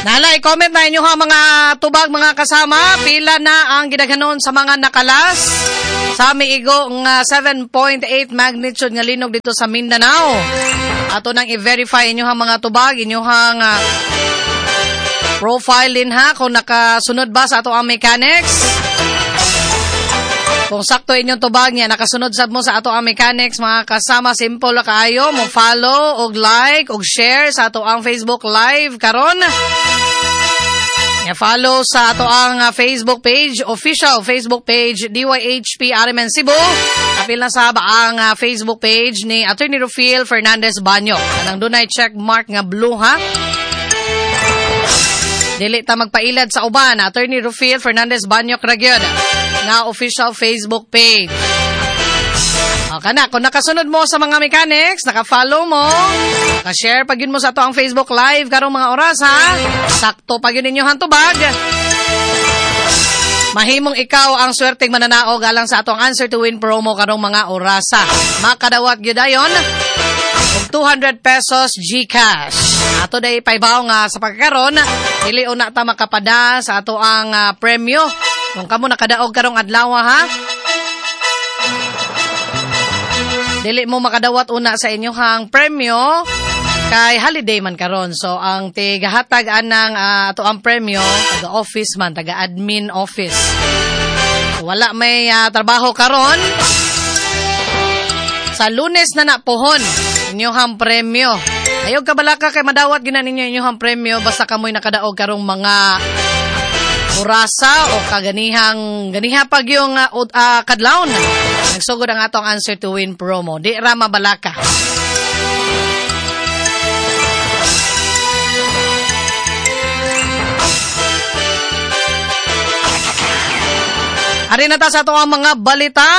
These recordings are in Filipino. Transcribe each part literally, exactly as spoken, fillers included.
Nalay, comment na inyo ha mga tubag, mga kasama. Pila na ang gidaghanon sa mga nakalas sa miigo nga seven point eight magnitude nga linog dito sa Mindanao. Ato nang i-verify inyo ha mga tubag, inyo hang uh, profile din ha kung nakasunod ba sa ato ang mechanics. Kung sakto inyong tubag niya, nakasunod sad mo sa ato ang mechanics, mga kasama, simple la kaayo, mo follow, og like, og share sa ato ang Facebook Live karon. follow sa ato ang uh, Facebook page, official Facebook page D Y H P R M N Cebu. Apil na sa ang uh, Facebook page ni Attorney Rufiel Fernandez Banyo. Anang dunay check mark nga blue ha. Dili ta magpailad sa uban, Attorney Rufiel Fernandez Banyo Kragyod na official Facebook page. O kana, kung nakasunod mo sa mga mechanics, naka-follow mo, naka-share pag yun mo sa to ang Facebook Live karong mga oras ha. Sakto pag yun ninyo hantubag. Mahimong ikaw ang swerteng mananao galang sa atong Answer to Win promo karong mga orasa. Makadawat gyud ayon og two hundred pesos GCash. Ato day paybaw nga sa pagkaron, dili una ta makapada sa ato ang uh, premyo. Kung kamo nakadaog karong adlaw ha. Dili mo makadawat una sa inyohang premyo kay holiday man karon. So ang tigahatag anang uh, ato ang premyo taga office man, taga admin office. So, wala may uh, trabaho karon. Sa Lunes na napohon inyohang premyo. Ayog kabalaka kay madawat gina ninyo inyohang premyo basta kamoy nakadaog karong mga orasa o kaganihang ganiha pag yung uh, uh, kadlawon. Nagsugod ang atong Answer to Win promo. Di ra mabalaka. Ari na ta sa atong mga balita.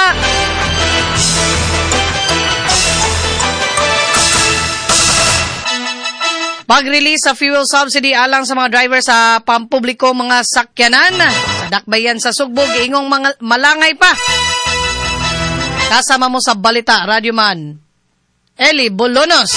Pag-release sa fuel subsidy alang sa mga driver sa pampubliko mga sakyanan. Sa dakbayan sa Sugbog, ingong mga malangay pa. Kasama mo sa balita, Radio Man Eli Bolonos.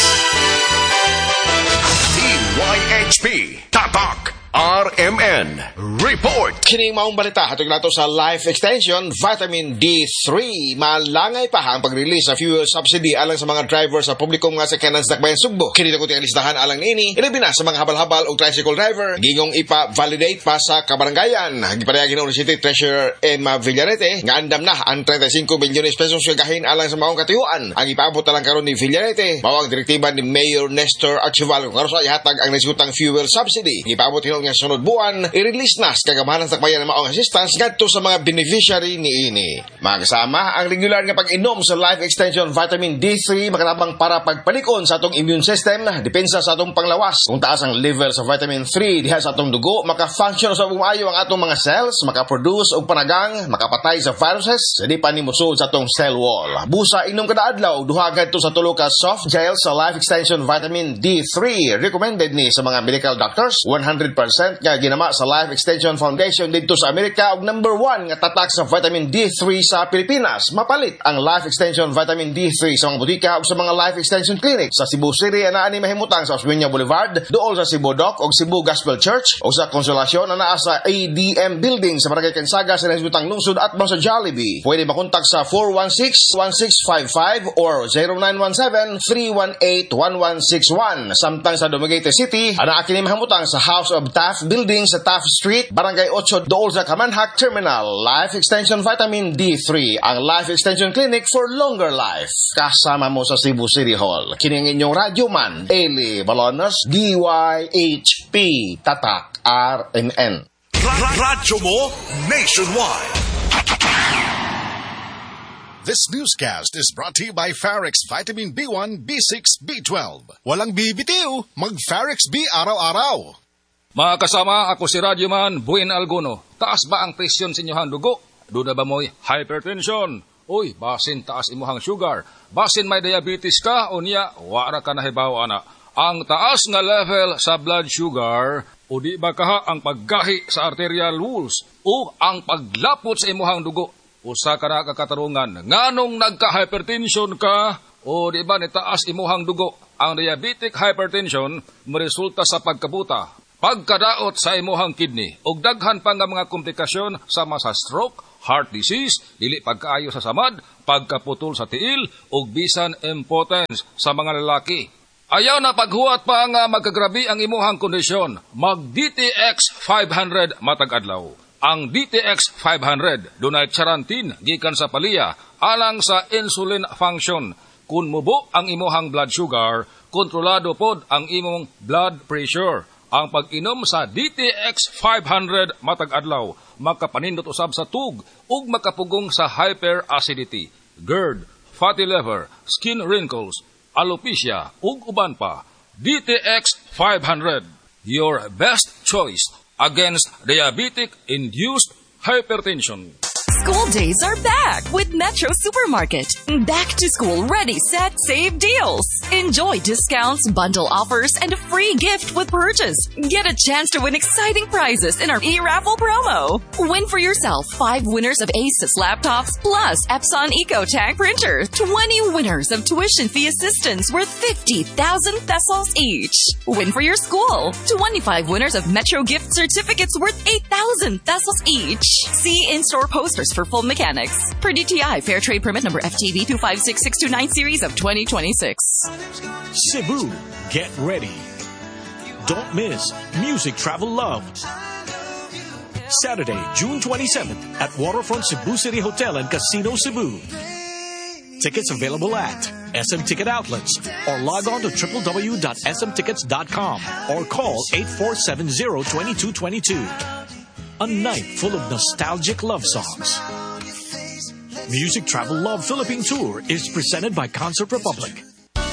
D Y H P Tatak R M N Report. Kining maong balita hatog nato sa Life Extension Vitamin D three. Malangay pa ang pag-release sa fuel subsidy alang sa mga driver sa publikong nga sakyanan sa dakbayan Sugbo. Kini ko tiyang listahan alang niini. Ilabi na sa mga habal-habal o tricycle driver. Gingong ipa-validate pa sa kabaranggayan. Gipadayag ng City Treasurer Emma Villarete nga andam na ang thirty-five milyones pesos gahin alang sa maong katuyuan. Ang ipaabot na lang karon ni Villarete mawag direktiba ni Mayor Nestor Archival karon sa ihatag ang naisutang fuel subsidy. Ipaabot nga sunod buwan, i-release na sa kagamahan sa takbayan ng maong assistance ngadto sa mga beneficiary ni ini. Mga kasama, ang regular nga pag-inom sa Life Extension Vitamin D three makalabang para pagpalikon sa atong immune system, depensa sa atong panglawas. Kung taas ang level sa Vitamin three diha sa atong dugo, maka-function sa bumayo ang atong mga cells, maka-produce og panagang, makapatay sa viruses, di pa ni musud sa atong cell wall. Busa inom kada adlaw, duha gadto sa tulo ka soft gel sa Life Extension Vitamin D three. Recommended ni sa mga medical doctors, one hundred percent nga ginama sa Life Extension Foundation dito sa Amerika og number one nga tatak sa Vitamin D three sa Pilipinas. Mapalit ang Life Extension Vitamin D three sa mga butika o sa mga Life Extension Clinic sa Cebu City ana ani mahimutang sa Osmeña Boulevard, duol sa Cebu Dock o Cebu Gospel Church o sa Consolacion ana sa A D M Building sa Barangay Kansaga sa Nasbutang Lungsod at sa Jollibee. Pwede makontak sa four one six, one six five five or zero nine one seven, three one eight, one one six one. Samtang sa Dumaguete City ana kini mahimutang sa House of Taft Building sa Taft Street, Barangay eight, dool sa Kamanhak Terminal. Life Extension Vitamin D three, ang Life Extension Clinic for longer life. Kasama mo sa Cebu City Hall. Kini ang inyong Radio Man, Eli Balonos, D Y H P Tatak R M N. Radyo mo nationwide. This newscast is brought to you by Farex Vitamin B one, B six, B twelve. Walang bibitiw, mag-Farex B araw-araw. Mga kasama, ako si Radio Man Buin Alguno. Taas ba ang presyon sa inyong dugo? Doon na ba mo'y hypertension? Uy, basin taas imuhang sugar. Basin may diabetes ka o niya, wara ka na hibaw ana. Ang taas nga level sa blood sugar o di ba kaha ang paggahi sa arterial walls o ang paglapot sa imuhang dugo. Usa ka na kakatarungan. Nganong nagka-hypertension ka o di ba ni taas imuhang dugo? Ang diabetic hypertension maresulta sa pagkabuta, pagkadaot sa imuhang kidney ug daghan pa nga mga komplikasyon sama sa stroke, heart disease, dili pagkaayo sa samad, pagkaputol sa tiil ug bisan impotence sa mga lalaki. Ayaw na paghuwat pa nga magkagrabi ang imuhang kondisyon. Mag-D T X five hundred matag adlaw. Ang D T X five hundred dunay charantin gikan sa palya alang sa insulin function. Kung mubo ang imuhang blood sugar, kontrolado pod ang imong blood pressure. Ang pag-inom sa D T X five hundred matag adlaw makapanindot usab sa tug ug makapugong sa hyperacidity, GERD, fatty liver, skin wrinkles, alopecia ug uban pa. D T X five hundred, your best choice against diabetic-induced hypertension. School days are back with Metro Supermarket. Back to school, ready, set, save deals. Enjoy discounts, bundle offers, and a free gift with purchase. Get a chance to win exciting prizes in our e-raffle promo. Win for yourself five winners of Asus laptops plus Epson EcoTank printer. twenty winners of tuition fee assistance worth fifty thousand pesos each. Win for your school. twenty-five winners of Metro gift certificates worth eight thousand pesos each. See in-store posters for full mechanics. Per D T I, Fair Trade Permit number F T B two five six six two nine series of twenty twenty-six. Cebu, get ready. Don't miss Music Travel Love. Saturday, June twenty-seventh at Waterfront Cebu City Hotel and Casino Cebu. Tickets available at S M Ticket Outlets or log on to w w w dot s m tickets dot com or call eight four seven zero two two two two. A night full of nostalgic love songs. Music Travel Love Philippine Tour is presented by Concert Republic.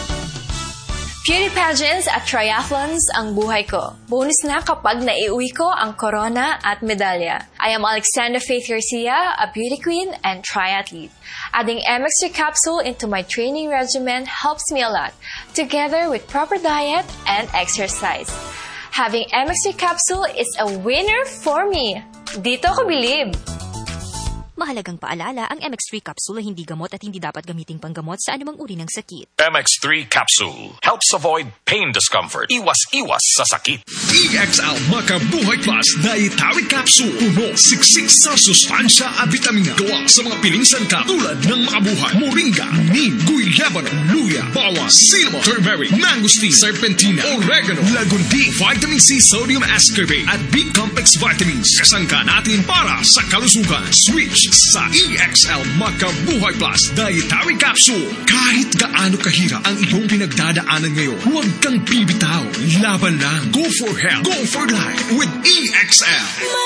Beauty pageants at triathlons ang buhay ko. Bonus na kapag naiuwi ko ang corona at medalya. I am Alexandra Faith Garcia, a beauty queen and triathlete. Adding M X three capsule into my training regimen helps me a lot, together with proper diet and exercise. Having M X three capsule is a winner for me. Dito ko bilib. Mahalagang paalala, ang M X three capsule ay hindi gamot at hindi dapat gamiting panggamot sa anumang uri ng sakit. M X three Capsule helps avoid pain discomfort. Iwas-iwas sa sakit. E X L Makabuhay Plus Dietary Capsule. Puno, siksik sa sustansya at vitamina. Gawa sa mga piling sangkap tulad ng makabuhay, moringa, neem, guyabano, luya, bawas, cinnamon, turmeric, mangosteen, serpentina, oregano, lagundi, vitamin C, sodium ascorbate at B-complex vitamins. Kasangka natin para sa kalusugan. Switch sa E X L Makabuhay Plus Dietary Capsule. Kahit gaano kahirap ang iyong pinagdadaanan ngayon, huwag kang bibitaw. Laban lang. Go for health. Go for life with E X L.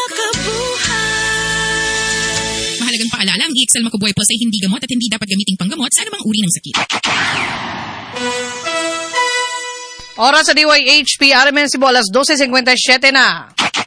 Makabuhay! Mahalagang paalala, ang E X L Makabuhay Plus ay hindi gamot at hindi dapat gamiting panggamot sa anumang uri ng sakit. Oras sa D Y H P, R M N Cebu, alas twelve fifty-seven na.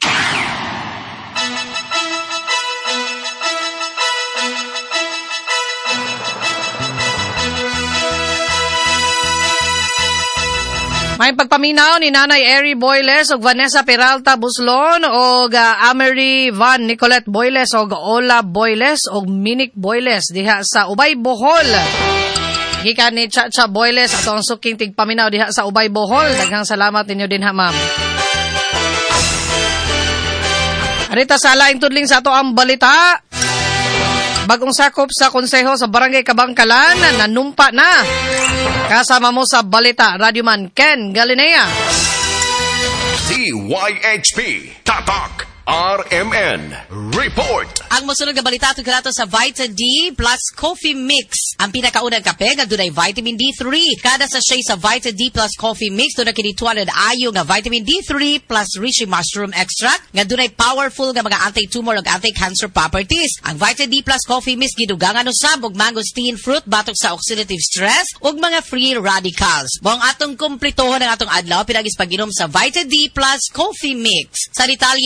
May pagpaminaw ni Nanay Eri Boyles o Vanessa Peralta Buslon o uh, Amery Van Nicolette Boyles o Ola Boyles o Minik Boyles diha sa Ubay, Bohol. Gikan ni Chacha Boyles ato ang suking tigpaminaw diha sa Ubay, Bohol. Daghang salamat ninyo din ha, ma'am. Arita sa laing tudling sa ato ang balita. Bagong sakop sa konseho sa Barangay Kabangkalan, nanumpa na. Kasama mo sa balita, Radyoman Ken Galinea. D Y H P, Tatak, R M N, Report. Ang mosunod nga balita tungkol ato sa Vita D plus Coffee Mix. Ang pinakaunang kape nga dunay vitamin D three. Kada sachet sa Vita D plus Coffee Mix dunay kini two hundred ayo nga vitamin D three plus reishi mushroom extract nga dunay powerful nga mga anti-tumor ug anti-cancer properties. Ang Vita D plus Coffee Mix gidugangan usab og mangosteen fruit batok sa oxidative stress ug mga free radicals. Mo ang atong kumpletohon ang atong adlaw pinagis pag-inom sa Vita D plus Coffee Mix. Sa detalye sa atong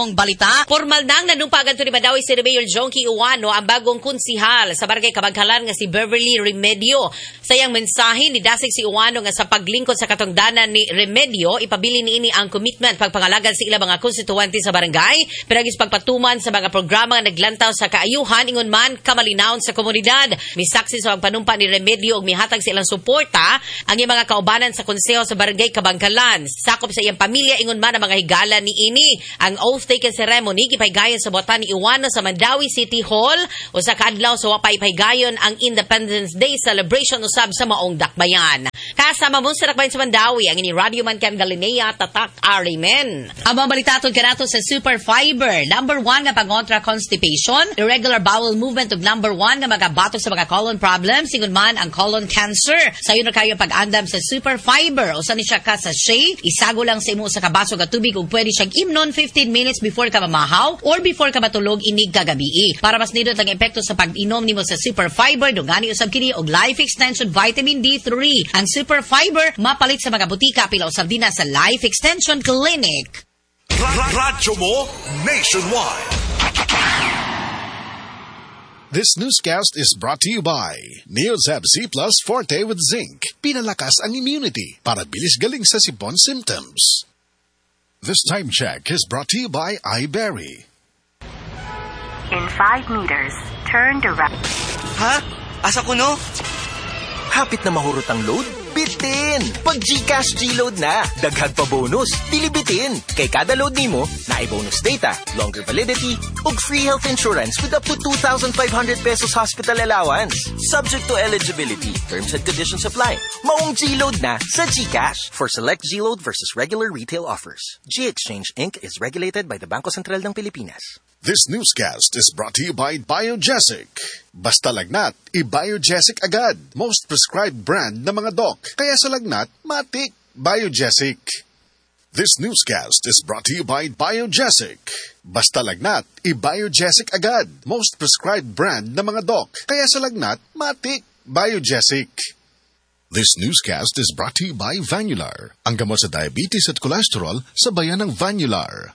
among balita. Formal nang nanumpagan to ni Mandawi City Mayor Jonky Uwano ang bagong konsihal sa Barangay Kabangkalan nga si Beverly Remedio. Sayang mensahe ni dasig si Uwano nga sa paglingkod sa katungdanan ni Remedio, ipabili niini ang commitment pagpangalagan sa ilang mga konstituente sa barangay, pinagis pagpatuman sa mga programa nga naglantaw sa kaayuhan ingon man kamalinaon sa komunidad. Misaksi sa pagpanumpa ni Remedio og mihatag sa ilang suporta ang iyang mga kaubanan sa konseho sa Barangay Kabangkalan. Sakop sa iyang pamilya ingon man ang mga higala ni ini. Ang oath taken ceremony gipaygayon sa buwatan ni Uwano sa Mandawi City Hall o sa kadlaw sa wapay paygayon ang Independence Day celebration usab sa maong dakbayan. Kasama mo sa dakbayan sa Mandawi ang ini Radio Man Ken Galinea Tatak Arimen. Ang mga balitatod kanato sa Super Fiber. Number one nga pangontra constipation, irregular bowel movement ug number one nga magabatok sa mga colon problems ingon man ang colon cancer. Sayo na kayo pag-andam sa Super Fiber o sa ni siya ka sa shake, isago lang sa imo sa kabaso ka tubig ug pwede siyang imnon fifteen minutes before ka mamahaw or before ka matulog inig kagabi. Para mas nindot ang epekto sa pag-inom nimo sa Super Fiber, dungani usab kini og Life Extension Vitamin D three. Ang Super Fiber mapalit sa mga butika pila usab din sa Life Extension Clinic. Radyo mo nationwide. This newscast is brought to you by Neozab Z Plus Forte with Zinc. Pinalakas ang immunity para bilis galing sa sipon symptoms. This time check is brought to you by iBerry. In five meters, turn to right. Ha? Asa ko no? Hapit na mahurot ang load? Bitin! Pag GCash G-Load na, daghag pa bonus, dilibitin. Kay kada load nimo, na bonus data, longer validity, ug free health insurance with up to two thousand five hundred pesos hospital allowance. Subject to eligibility, terms and conditions apply. Maong G-Load na sa GCash. For select G-Load versus regular retail offers. G-Exchange Incorporated is regulated by the Bangko Sentral ng Pilipinas. This newscast is brought to you by Biogesic. Basta lagnat, i-Biogesic agad. Most prescribed brand ng mga doc. Kaya sa lagnat, matik. Biogesic. This newscast is brought to you by Biogesic. Basta lagnat, i-Biogesic agad. Most prescribed brand ng mga doc. Kaya sa lagnat, matik. Biogesic. This newscast is brought to you by Vanular. Ang gamot sa diabetes at cholesterol sa bayan ng Vanular.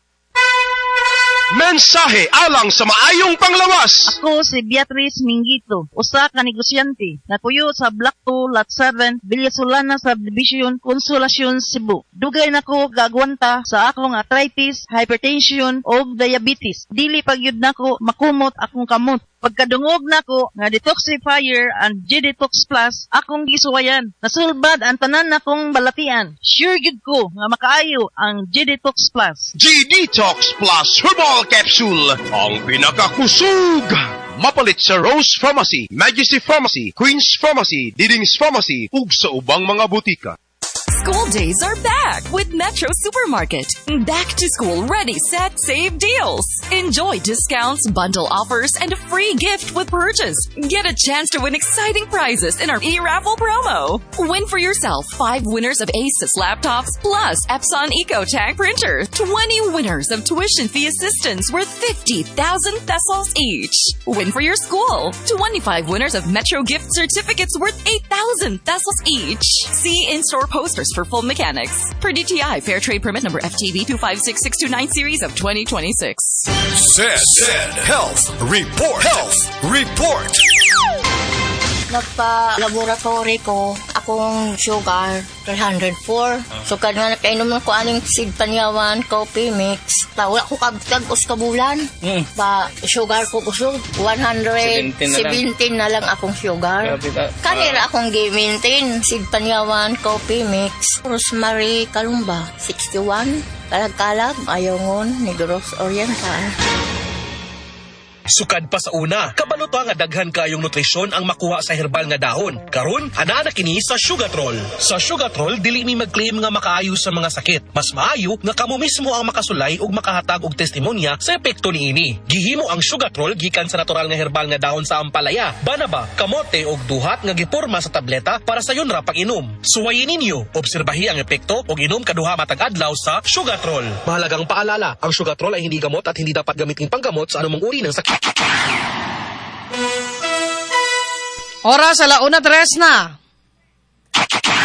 Mensahe alang sa maayong panglawas. Ako si Beatrice Mingito, usa ka negosyante na puyo sa Block two, Lot seven, Villasolana Subdivision, Consolacion, Cebu. Dugay nako gagwanta sa akong arthritis, hypertension o diabetes. Dili pagyud nako makumot akong kamot. Pagkadungog nako nga detoxifier and G-Detox Plus akong gisuwayan. Nasulbad ang tanan nakong balatian. Sure gid ko nga makaayo ang G-Detox Plus. G-Detox Plus Herbal Capsule, ang pinakakusog. Mapalit sa Rose Pharmacy, Majesty Pharmacy, Queen's Pharmacy, Diding's Pharmacy, ug sa ubang mga butika. School days are back with Metro Supermarket. Back to school ready, set, save deals. Enjoy discounts, bundle offers, and a free gift with purchase. Get a chance to win exciting prizes in our e-raffle promo. Win for yourself five winners of Asus laptops plus Epson EcoTank printer. twenty winners of tuition fee assistance worth fifty thousand pesos each. Win for your school. twenty-five winners of Metro gift certificates worth eight thousand pesos each. See in-store posters for full mechanics. Per D T I Fair Trade Permit number F T V two five six six two nine series of twenty twenty-six. Said, said Health Report. Health Report. Nagpa-laboratory ko, akong sugar, three hundred four. So, kada nga nakainom ko aning seed panyawan, coffee mix. Wala ko kabtag-os kabulan. Mm. Ba, sugar ko kusog, one hundred seventeen na lang akong sugar. Kanira akong gi-maintain, seed panyawan, coffee mix. Rosemary Kalumba, sixty-one. Kalag-kalag, Ayongon, Negros Oriental. Sukad pa sa una, kabalo to nga daghan kayong nutrisyon ang makuha sa herbal nga dahon. Karon, ana na kini sa Sugatrol. Sa Sugatrol, dili mi mag-claim nga makaayo sa mga sakit. Mas maayo nga kamo mismo ang makasulay ug makahatag og testimonya sa epekto niini. Gihimo ang Sugatrol gikan sa natural nga herbal nga dahon sa ampalaya, banaba, kamote ug duhat nga giporma sa tableta para sa yon ra pag-inom. Suwayin ninyo, obserbahi ang epekto ug inom kaduha matag adlaw sa Sugatrol. Mahalagang paalala, ang Sugatrol ay hindi gamot at hindi dapat gamitin panggamot sa anumang uri ng sakit. Oras, alauna tres na.